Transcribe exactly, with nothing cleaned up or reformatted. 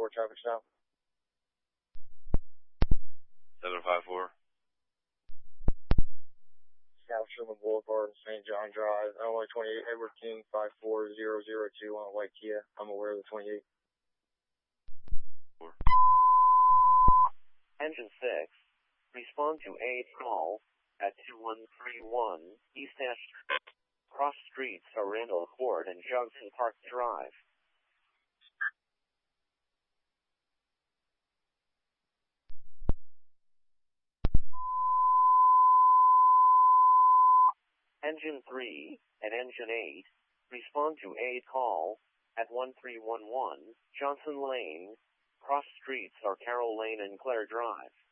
four traffic stop. seven five four. South Sherman Boulevard, Saint John Drive, Illinois twenty-eight, Edward King, five four zero zero two on a white Kia. I'm aware of the twenty-eight. Four. Engine six, respond to aid call at two one three one East Ash. Cross streets are Randall Court and Johnson Park Drive. Engine three and Engine eight, respond to aid call at one three one one Johnson Lane. Cross streets are Carroll Lane and Clare Drive.